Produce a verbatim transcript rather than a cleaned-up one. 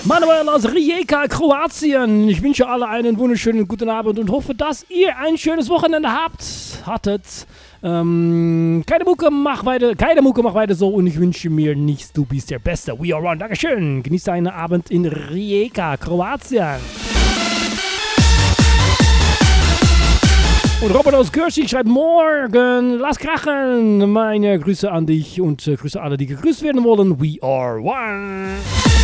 Manuel aus Rijeka, Kroatien. Ich wünsche alle einen wunderschönen guten Abend und hoffe, dass ihr ein schönes Wochenende habt, hattet. Ähm, keine Mucke, mach weiter, keine Mucke, mach weiter so und ich wünsche mir nichts, du bist der Beste. We are one. Dankeschön. Genießt einen Abend in Rijeka, Kroatien. Und Robert aus Kürschig schreibt morgen, lass krachen. Meine Grüße an dich und äh, Grüße alle, die gegrüßt werden wollen. We are one.